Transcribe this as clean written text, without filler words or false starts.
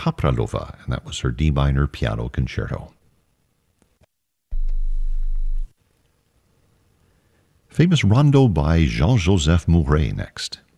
Kapralova, and that was her D minor piano concerto. Famous rondo by Jean-Joseph Mouret next.